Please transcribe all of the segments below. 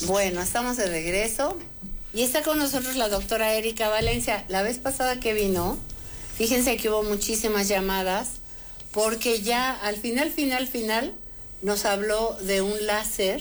Bueno, estamos de regreso y está con nosotros la doctora Erika Valencia. La vez pasada que vino, fíjense que hubo muchísimas llamadas porque ya al final nos habló de un láser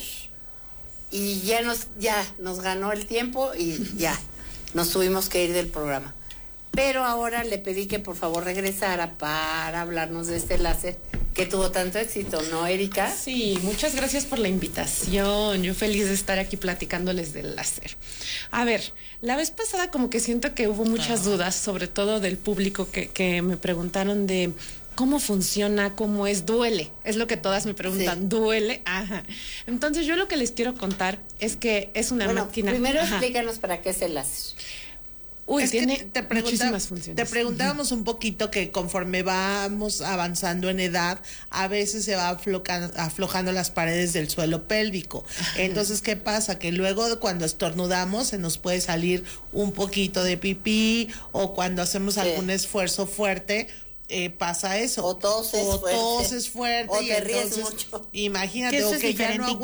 y ya nos ganó el tiempo y ya nos tuvimos que ir del programa. Pero ahora le pedí que por favor regresara para hablarnos de este láser que tuvo tanto éxito, ¿no, Erika? Sí, muchas gracias por la invitación. Yo feliz de estar aquí platicándoles del láser. A ver, la vez pasada como que siento que hubo muchas dudas, sobre todo del público que me preguntaron de cómo funciona, cómo es, duele. Es lo que todas me preguntan, sí. ¿Duele? Ajá. Entonces yo lo que les quiero contar es que es una máquina. Primero explícanos para qué es el láser. Uy, tiene muchísimas funciones. Te preguntábamos un poquito que conforme vamos avanzando en edad, a veces se va aflojando las paredes del suelo pélvico. Entonces, ¿qué pasa? Que luego cuando estornudamos se nos puede salir un poquito de pipí, o cuando hacemos algún esfuerzo fuerte, pasa eso. O toses fuerte. O te ríes mucho. Imagínate, o que ya no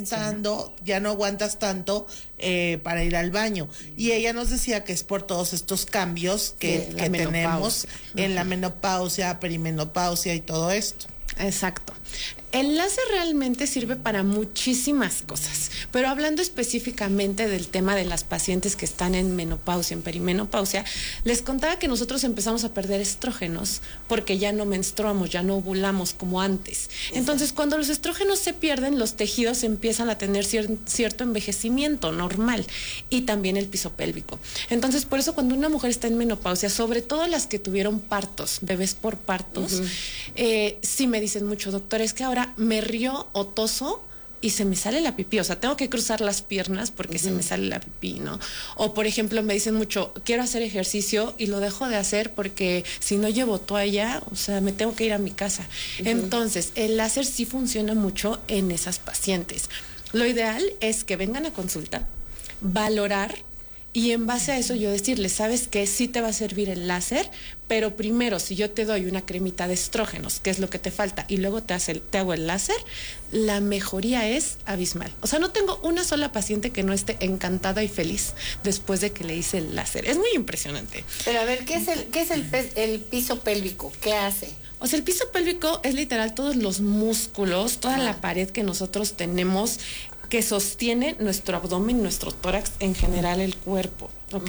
aguantas tanto para ir al baño. Y ella nos decía que es por todos estos cambios que tenemos en la menopausia, perimenopausia y todo esto. Exacto. El láser realmente sirve para muchísimas cosas, pero hablando específicamente del tema de las pacientes que están en menopausia, en perimenopausia, les contaba que nosotros empezamos a perder estrógenos porque ya no menstruamos, ya no ovulamos como antes. Entonces, cuando los estrógenos se pierden, los tejidos empiezan a tener cierto envejecimiento normal, y también el piso pélvico. Entonces, por eso cuando una mujer está en menopausia, sobre todo las que tuvieron partos, bebés por partos, sí me dicen mucho, doctor, es que ahora me río o toso y se me sale la pipí, o sea, tengo que cruzar las piernas porque se me sale la pipí, ¿no? O por ejemplo, me dicen mucho, quiero hacer ejercicio y lo dejo de hacer porque si no llevo toalla, o sea, me tengo que ir a mi casa. Entonces, el láser sí funciona mucho en esas pacientes. Lo ideal es que vengan a consulta, valorar, y en base a eso yo decirles, ¿sabes qué? Sí te va a servir el láser, pero primero, si yo te doy una cremita de estrógenos, que es lo que te falta, y luego te hago el láser, la mejoría es abismal. O sea, no tengo una sola paciente que no esté encantada y feliz después de que le hice el láser. Es muy impresionante. Pero a ver, ¿qué es el piso pélvico? ¿Qué hace? O sea, el piso pélvico es literal todos los músculos, toda la pared que nosotros tenemos que sostiene nuestro abdomen, nuestro tórax, en general el cuerpo, ¿ok?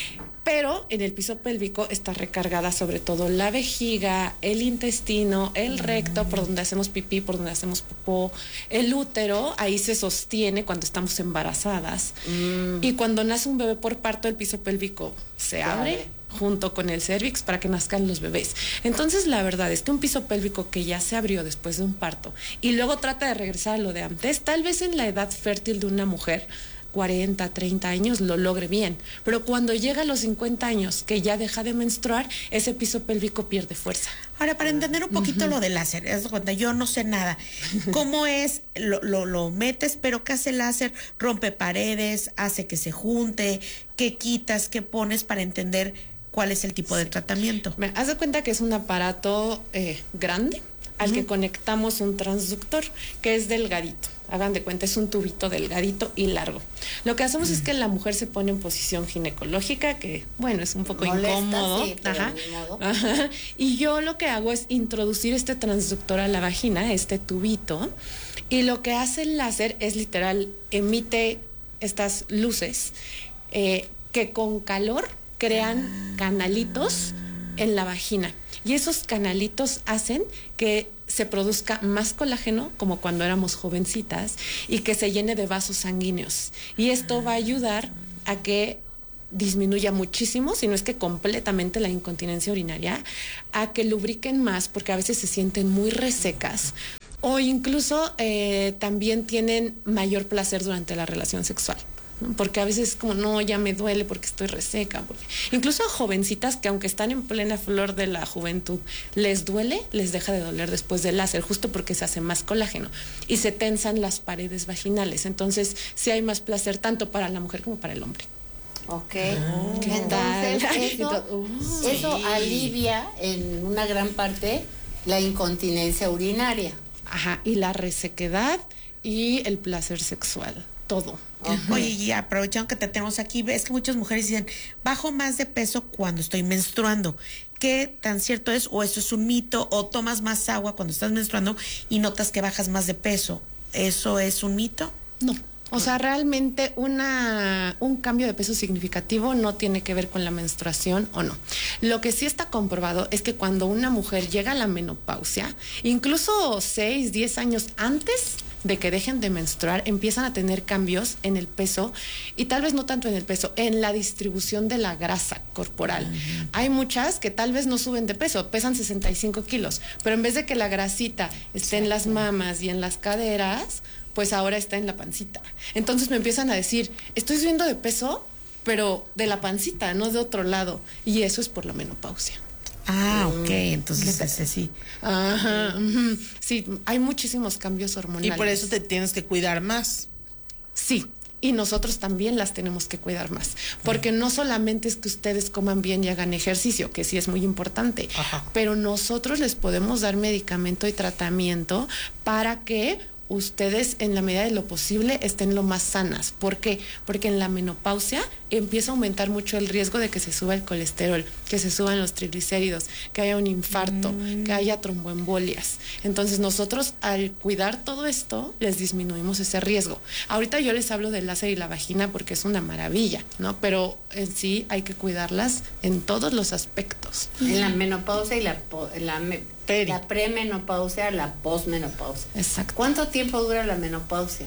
Pero en el piso pélvico está recargada sobre todo la vejiga, el intestino, el recto, por donde hacemos pipí, por donde hacemos popó, el útero, ahí se sostiene cuando estamos embarazadas. Y cuando nace un bebé por parto, el piso pélvico se abre junto con el cérvix para que nazcan los bebés. Entonces, la verdad es que un piso pélvico que ya se abrió después de un parto y luego trata de regresar a lo de antes, tal vez en la edad fértil de una mujer, 40, 30 años, lo logre bien. Pero cuando llega a los 50 años, que ya deja de menstruar, ese piso pélvico pierde fuerza. Ahora, para entender un poquito lo del láser, haz de cuenta, yo no sé nada. ¿Cómo es? Lo metes, pero ¿qué hace el láser? Rompe paredes, hace que se junte, ¿qué quitas, qué pones para entender cuál es el tipo de tratamiento? Haz de cuenta que es un aparato grande al que conectamos un transductor que es delgadito. Hagan de cuenta, es un tubito delgadito y largo. Lo que hacemos es que la mujer se pone en posición ginecológica, que bueno, es un poco incómodo. Sí, pero ni modo. Y yo lo que hago es introducir este transductor a la vagina, este tubito, y lo que hace el láser es literal, emite estas luces que con calor crean canalitos en la vagina. Y esos canalitos hacen que se produzca más colágeno, como cuando éramos jovencitas, y que se llene de vasos sanguíneos. Y esto va a ayudar a que disminuya muchísimo, si no es que completamente, la incontinencia urinaria, a que lubriquen más, porque a veces se sienten muy resecas, o incluso también tienen mayor placer durante la relación sexual. Porque a veces como, no, ya me duele porque estoy reseca. Incluso a jovencitas que aunque están en plena flor de la juventud, les duele, les deja de doler después del láser, justo porque se hace más colágeno y se tensan las paredes vaginales. Entonces, sí hay más placer tanto para la mujer como para el hombre. Ok. Entonces, eso alivia en una gran parte la incontinencia urinaria. Ajá, y la resequedad y el placer sexual. todo. Oye, y aprovechando que te tenemos aquí, ves que muchas mujeres dicen, bajo más de peso cuando estoy menstruando. ¿Qué tan cierto es? ¿O eso es un mito? ¿O tomas más agua cuando estás menstruando y notas que bajas más de peso? ¿Eso es un mito? No. O sea, realmente un cambio de peso significativo no tiene que ver con la menstruación o no. Lo que sí está comprobado es que cuando una mujer llega a la menopausia, incluso 6, 10 años antes de que dejen de menstruar, empiezan a tener cambios en el peso y tal vez no tanto en el peso, en la distribución de la grasa corporal. Hay muchas que tal vez no suben de peso, pesan 65 kilos, pero en vez de que la grasita esté en las mamas y en las caderas, pues ahora está en la pancita. Entonces me empiezan a decir, estoy subiendo de peso, pero de la pancita, no de otro lado. Y eso es por la menopausia. Ah, ok, entonces ese sí. Ajá, sí, hay muchísimos cambios hormonales. Y por eso te tienes que cuidar más. Sí, y nosotros también las tenemos que cuidar más, porque no solamente es que ustedes coman bien y hagan ejercicio, que sí es muy importante, pero nosotros les podemos dar medicamento y tratamiento para que ustedes en la medida de lo posible estén lo más sanas. ¿Por qué? Porque en la menopausia empieza a aumentar mucho el riesgo de que se suba el colesterol, que se suban los triglicéridos, que haya un infarto, que haya tromboembolias. Entonces nosotros al cuidar todo esto les disminuimos ese riesgo. Ahorita yo les hablo del láser y la vagina porque es una maravilla, ¿no? Pero en sí hay que cuidarlas en todos los aspectos. En la menopausia y la premenopausia, la posmenopausia. Exacto. ¿Cuánto tiempo dura la menopausia?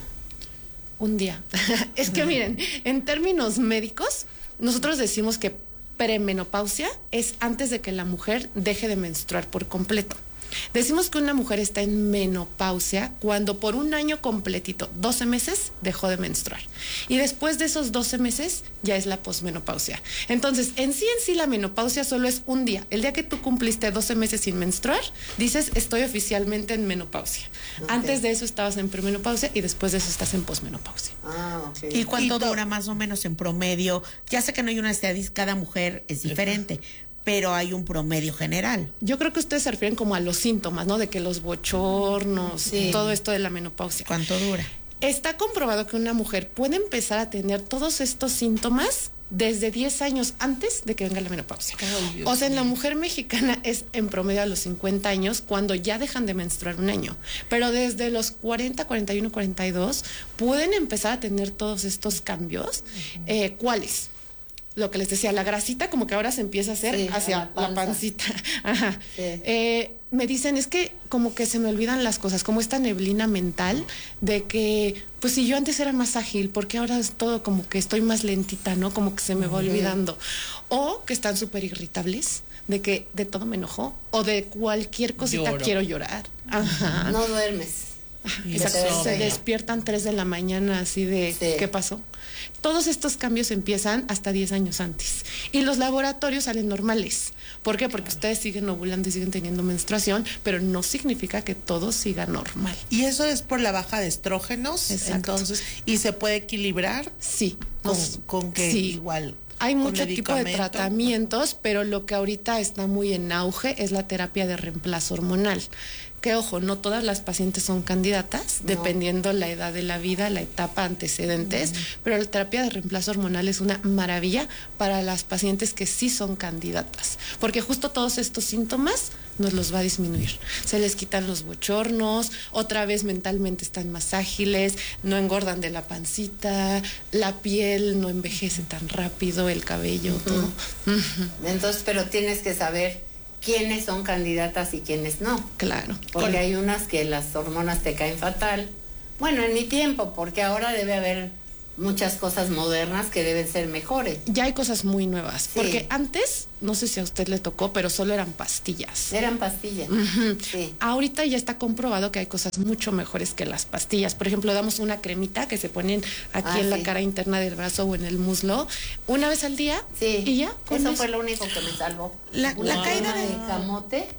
Un día. Es que miren, en términos médicos, nosotros decimos que premenopausia es antes de que la mujer deje de menstruar por completo. Decimos que una mujer está en menopausia cuando por un año completito, 12 meses, dejó de menstruar. Y después de esos 12 meses ya es la posmenopausia. Entonces, en sí la menopausia solo es un día. El día que tú cumpliste 12 meses sin menstruar, dices, estoy oficialmente en menopausia. Okay. Antes de eso estabas en premenopausia y después de eso estás en posmenopausia. Okay. ¿Y cuánto dura más o menos en promedio? Ya sé que no hay una estadística, cada mujer es diferente, pero hay un promedio general. Yo creo que ustedes se refieren como a los síntomas, ¿no? De que los bochornos, todo esto de la menopausia. ¿Cuánto dura? Está comprobado que una mujer puede empezar a tener todos estos síntomas desde 10 años antes de que venga la menopausia. O sea, en la mujer mexicana es en promedio a los 50 años cuando ya dejan de menstruar un año. Pero desde los 40, 41, 42 pueden empezar a tener todos estos cambios. ¿Cuáles? Lo que les decía, la grasita como que ahora se empieza a hacer hacia la pancita. Ajá. Sí. Me dicen, es que como que se me olvidan las cosas, como esta neblina mental de que, pues si yo antes era más ágil, porque ahora es todo como que estoy más lentita, ¿no? Como que se me va olvidando. O que están súper irritables, de que de todo me enojó, o de cualquier cosita quiero llorar. Ajá. No duermes. Exacto. Se despiertan 3 de la mañana así de ¿qué pasó? Todos estos cambios empiezan hasta 10 años antes y los laboratorios salen normales. ¿Por qué? Porque ustedes siguen ovulando y siguen teniendo menstruación, pero no significa que todo siga normal. ¿Y eso es por la baja de estrógenos? Exacto. Entonces, ¿y se puede equilibrar? Sí. Con que igual... Hay mucho tipo de tratamientos, pero lo que ahorita está muy en auge es la terapia de reemplazo hormonal. Que ojo, no todas las pacientes son candidatas, dependiendo la edad de la vida, la etapa, antecedentes, pero la terapia de reemplazo hormonal es una maravilla para las pacientes que sí son candidatas, porque justo todos estos síntomas nos los va a disminuir. Se les quitan los bochornos, otra vez mentalmente están más ágiles, no engordan de la pancita, la piel no envejece tan rápido, el cabello, todo. Entonces, pero tienes que saber quiénes son candidatas y quiénes no. Claro. Porque hay unas que las hormonas te caen fatal. Bueno, en mi tiempo, porque ahora debe haber muchas cosas modernas que deben ser mejores. Ya hay cosas muy nuevas, porque antes, no sé si a usted le tocó, pero solo eran pastillas. Eran pastillas. Sí. Ahorita ya está comprobado que hay cosas mucho mejores que las pastillas. Por ejemplo, damos una cremita que se ponen aquí en la cara interna del brazo o en el muslo una vez al día y ya. Eso fue lo único que me salvó. La caída de camote.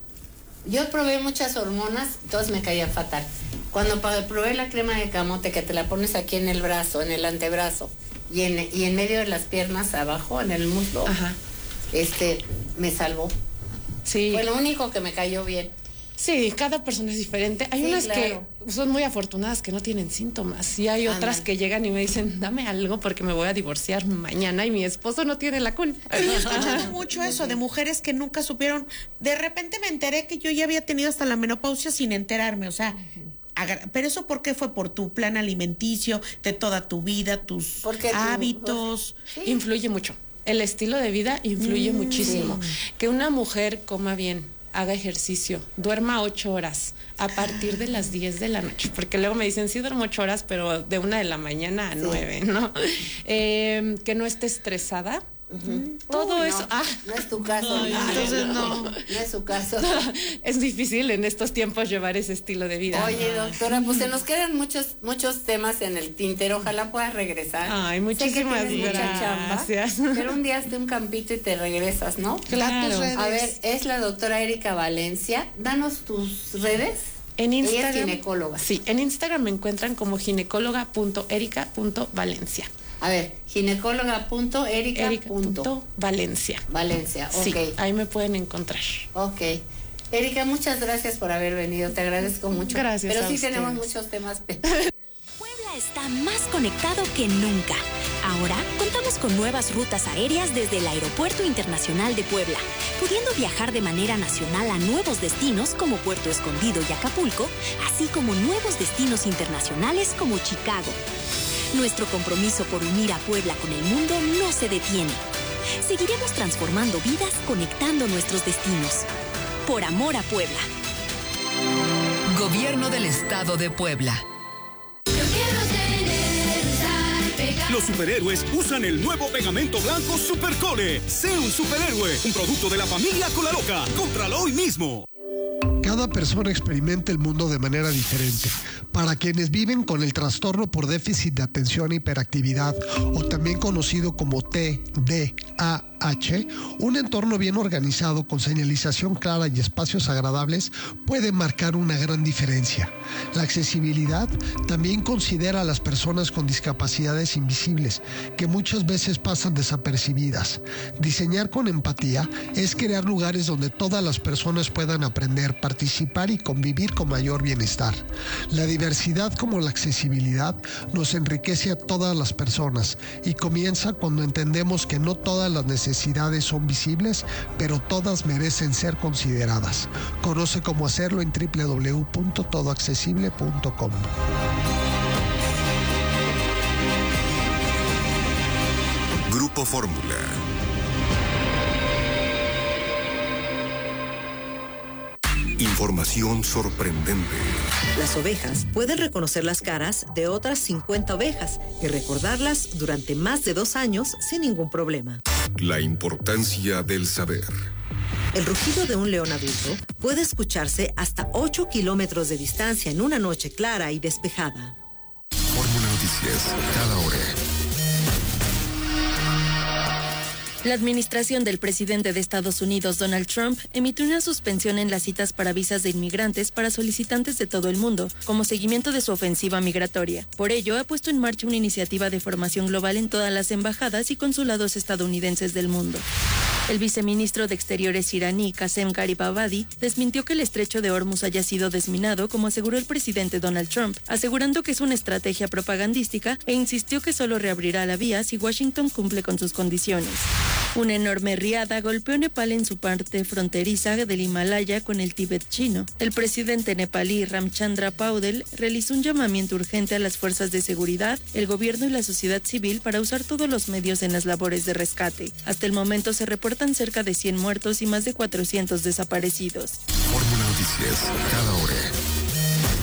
Yo probé muchas hormonas, todas me caían fatal. Cuando probé la crema de camote, que te la pones aquí en el brazo, en el antebrazo, y en medio de las piernas abajo, en el muslo, me salvó. Sí. Fue lo único que me cayó bien. Sí, cada persona es diferente. Hay unas claro. que son muy afortunadas que no tienen síntomas y hay otras que llegan y me dicen, dame algo porque me voy a divorciar mañana y mi esposo no tiene la culpa. He escuchado mucho eso de mujeres que nunca supieron. De repente me enteré que yo ya había tenido hasta la menopausia sin enterarme, o sea, pero eso ¿por qué fue? Por tu plan alimenticio de toda tu vida, tus hábitos. Sí. Influye mucho. El estilo de vida influye muchísimo. Sí. Que una mujer coma bien, haga ejercicio, duerma 8 horas a partir de las 10 de la noche, porque luego me dicen, sí duermo 8 horas, pero de 1 de la mañana a 9, ¿no? Que no esté estresada. Todo eso. No es tu caso. Entonces no es su caso. Es difícil en estos tiempos llevar ese estilo de vida. Oye, doctora, pues se nos quedan muchos temas en el tintero. Ojalá puedas regresar. Ay, muchísimas sé que tienes mucha chamba, pero un día hazte un campito y te regresas, ¿no? Claro. A ver, es la doctora Erika Valencia. Danos tus redes. En Instagram. Ella es ginecóloga. Sí, en Instagram me encuentran como ginecóloga.erica.valencia. A ver, ginecóloga.erica.valencia. Valencia, ok. Sí, ahí me pueden encontrar. Ok. Erika, muchas gracias por haber venido, te agradezco mucho. Gracias. Pero sí ustedes. tenemos muchos temas. Puebla está más conectado que nunca. Ahora contamos con nuevas rutas aéreas desde el Aeropuerto Internacional de Puebla, pudiendo viajar de manera nacional a nuevos destinos como Puerto Escondido y Acapulco, así como nuevos destinos internacionales como Chicago. Nuestro compromiso por unir a Puebla con el mundo no se detiene. Seguiremos transformando vidas, conectando nuestros destinos. Por amor a Puebla. Gobierno del Estado de Puebla. Los superhéroes usan el nuevo pegamento blanco Supercole. Sé un superhéroe, un producto de la familia Colaloca. Cómpralo hoy mismo. Cada persona experimenta el mundo de manera diferente. Para quienes viven con el trastorno por déficit de atención e hiperactividad, o también conocido como TDAH, un entorno bien organizado con señalización clara y espacios agradables puede marcar una gran diferencia. La accesibilidad también considera a las personas con discapacidades invisibles, que muchas veces pasan desapercibidas. Diseñar con empatía es crear lugares donde todas las personas puedan aprender, participar y convivir con mayor bienestar. La diversidad como la accesibilidad nos enriquece a todas las personas y comienza cuando entendemos que no todas las necesidades son visibles, pero todas merecen ser consideradas. Conoce cómo hacerlo en www.todoaccesible.com. Grupo Fórmula. Información sorprendente. Las ovejas pueden reconocer las caras de otras 50 ovejas y recordarlas durante más de 2 años sin ningún problema. La importancia del saber. El rugido de un león adulto puede escucharse hasta 8 kilómetros de distancia en una noche clara y despejada. Fórmula Noticias, cada hora. La administración del presidente de Estados Unidos, Donald Trump, emitió una suspensión en las citas para visas de inmigrantes para solicitantes de todo el mundo, como seguimiento de su ofensiva migratoria. Por ello, ha puesto en marcha una iniciativa de formación global en todas las embajadas y consulados estadounidenses del mundo. El viceministro de Exteriores iraní, Qasem Garibabadi, desmintió que el estrecho de Hormuz haya sido desminado, como aseguró el presidente Donald Trump, asegurando que es una estrategia propagandística e insistió que solo reabrirá la vía si Washington cumple con sus condiciones. Una enorme riada golpeó Nepal en su parte fronteriza del Himalaya con el Tíbet chino. El presidente nepalí Ramchandra Paudel realizó un llamamiento urgente a las fuerzas de seguridad, el gobierno y la sociedad civil para usar todos los medios en las labores de rescate. Hasta el momento se reportan cerca de 100 muertos y más de 400 desaparecidos. Fórmula Noticias, cada hora.